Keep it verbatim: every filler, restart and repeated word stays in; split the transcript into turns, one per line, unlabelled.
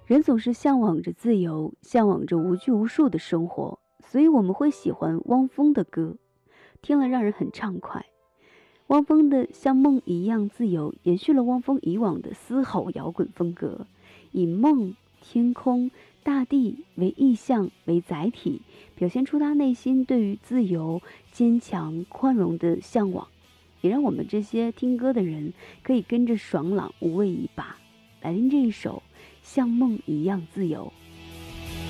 人总是向往着自由，向往着无拘无束的生活，所以我们会喜欢汪峰的歌，听了让人很畅快。汪峰的像梦一样自由，延续了汪峰以往的嘶吼摇滚风格，以梦、天空、大地为意象为载体，表现出他内心对于自由、坚强、宽容的向往，也让我们这些听歌的人可以跟着爽朗无畏一把。来听这一首《像梦一样自由》。